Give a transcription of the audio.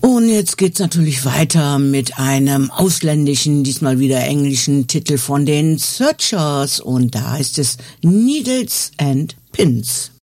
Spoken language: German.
Und jetzt geht's natürlich weiter mit einem ausländischen, diesmal wieder englischen Titel von den Searchers und da heißt es Needles and Pins.